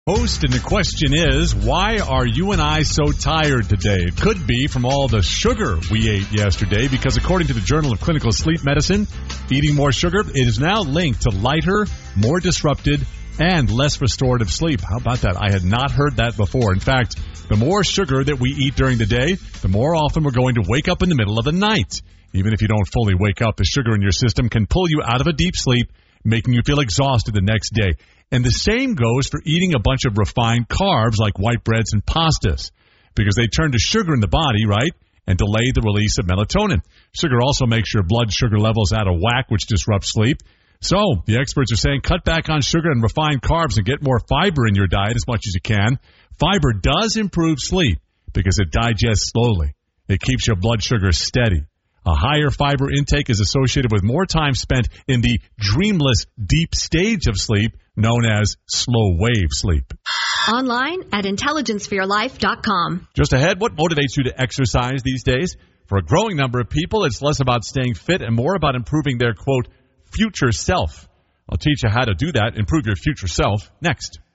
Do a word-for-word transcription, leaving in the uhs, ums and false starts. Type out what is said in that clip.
Host, and the question is, why are you and I so tired today? It could be from all the sugar we ate yesterday, because according to the Journal of Clinical Sleep Medicine, eating more sugar is now linked to lighter, more disrupted, and less restorative sleep. How about that? I had not heard that before. In fact, the more sugar that we eat during the day, the more often we're going to wake up in the middle of the night. Even if you don't fully wake up, the sugar in your system can pull you out of a deep sleep, making you feel exhausted the next day. And the same goes for eating a bunch of refined carbs like white breads and pastas, because they turn to sugar in the body, right, and delay the release of melatonin. Sugar also makes your blood sugar levels out of whack, which disrupts sleep. So the experts are saying cut back on sugar and refined carbs and get more fiber in your diet as much as you can. Fiber does improve sleep because it digests slowly. It keeps your blood sugar steady. A higher fiber intake is associated with more time spent in the dreamless deep stage of sleep known as slow wave sleep. Online at intelligence for your life dot com. Just ahead, what motivates you to exercise these days? For a growing number of people, it's less about staying fit and more about improving their, quote, future self. I'll teach you how to do that, improve your future self, next.